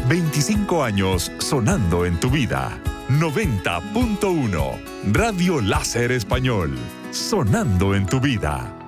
25 años sonando en tu vida. 90.1 Radio Láser Español. Sonando en tu vida.